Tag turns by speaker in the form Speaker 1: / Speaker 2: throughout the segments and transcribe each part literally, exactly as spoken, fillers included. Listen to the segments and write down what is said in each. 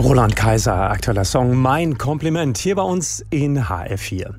Speaker 1: Roland Kaiser, aktueller Song Mein Kompliment, hier bei uns in H F vier.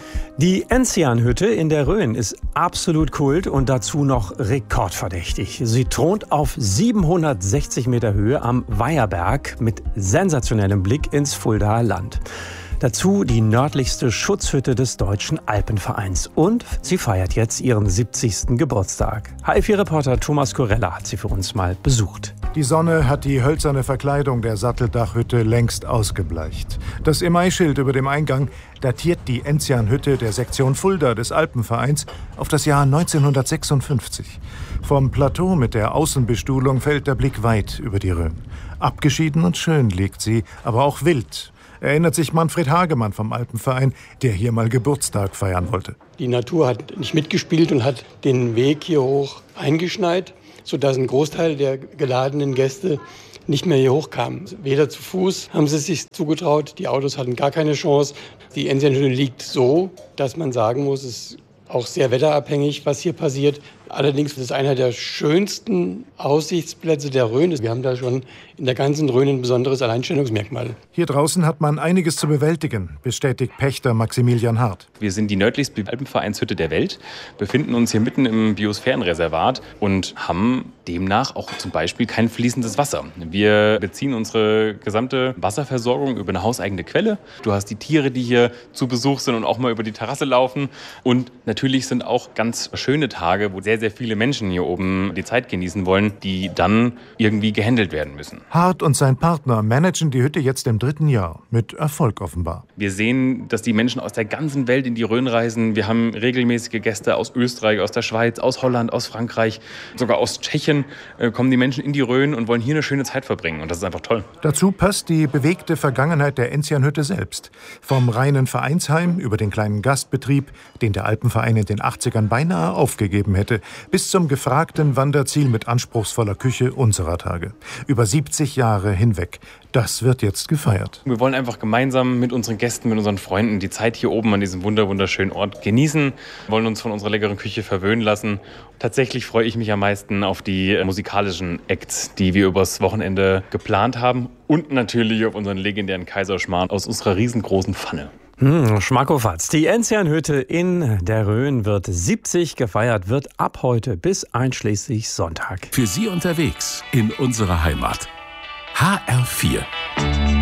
Speaker 1: Die Enzianhütte in der Rhön ist absolut Kult und dazu noch rekordverdächtig. Sie thront auf siebenhundertsechzig Meter Höhe am Weiherberg mit sensationellem Blick ins Fuldaer Land. Dazu die nördlichste Schutzhütte des Deutschen Alpenvereins. Und sie feiert jetzt ihren siebzigsten Geburtstag. H F vier-Reporter Thomas Korella hat sie für uns mal besucht.
Speaker 2: Die Sonne hat die hölzerne Verkleidung der Satteldachhütte längst ausgebleicht. Das Emailschild über dem Eingang datiert die Enzianhütte der Sektion Fulda des Alpenvereins auf das Jahr neunzehnhundertsechsundfünfzig. Vom Plateau mit der Außenbestuhlung fällt der Blick weit über die Rhön. Abgeschieden und schön liegt sie, aber auch wild. Erinnert sich Manfred Hagemann vom Alpenverein, der hier mal Geburtstag feiern wollte.
Speaker 3: Die Natur hat nicht mitgespielt und hat den Weg hier hoch eingeschneit, sodass ein Großteil der geladenen Gäste nicht mehr hier hochkamen. Weder zu Fuß haben sie es sich zugetraut, die Autos hatten gar keine Chance. Die Enzianhütte liegt so, dass man sagen muss, es ist auch sehr wetterabhängig, was hier passiert. Allerdings ist es einer der schönsten Aussichtsplätze der Rhön. Wir haben da schon in der ganzen Rhön ein besonderes Alleinstellungsmerkmal.
Speaker 2: Hier draußen hat man einiges zu bewältigen, bestätigt Pächter Maximilian Hart.
Speaker 4: Wir sind die nördlichste Alpenvereinshütte der Welt, befinden uns hier mitten im Biosphärenreservat und haben demnach auch zum Beispiel kein fließendes Wasser. Wir beziehen unsere gesamte Wasserversorgung über eine hauseigene Quelle. Du hast die Tiere, die hier zu Besuch sind und auch mal über die Terrasse laufen. Und natürlich sind auch ganz schöne Tage, wo sehr, sehr viele Menschen hier oben die Zeit genießen wollen, die dann irgendwie gehandelt werden müssen.
Speaker 2: Hart und sein Partner managen die Hütte jetzt im dritten Jahr, mit Erfolg offenbar.
Speaker 4: Wir sehen, dass die Menschen aus der ganzen Welt in die Rhön reisen. Wir haben regelmäßige Gäste aus Österreich, aus der Schweiz, aus Holland, aus Frankreich, sogar aus Tschechien äh, kommen die Menschen in die Rhön und wollen hier eine schöne Zeit verbringen. Und das ist einfach toll.
Speaker 2: Dazu passt die bewegte Vergangenheit der Enzianhütte selbst. Vom reinen Vereinsheim über den kleinen Gastbetrieb, den der Alpenverein in den achtzigern beinahe aufgegeben hätte, bis zum gefragten Wanderziel mit anspruchsvoller Küche unserer Tage. Über siebzig Jahre hinweg. Das wird jetzt gefeiert.
Speaker 4: Wir wollen einfach gemeinsam mit unseren Gästen, mit unseren Freunden die Zeit hier oben an diesem wunderschönen Ort genießen, wollen uns von unserer leckeren Küche verwöhnen lassen. Tatsächlich freue ich mich am meisten auf die musikalischen Acts, die wir übers Wochenende geplant haben und natürlich auf unseren legendären Kaiserschmarrn aus unserer riesengroßen Pfanne.
Speaker 1: Hm, Schmackofatz. Die Enzianhütte in der Rhön wird siebzig gefeiert, wird ab heute bis einschließlich Sonntag.
Speaker 5: Für Sie unterwegs in unserer Heimat. H R vier.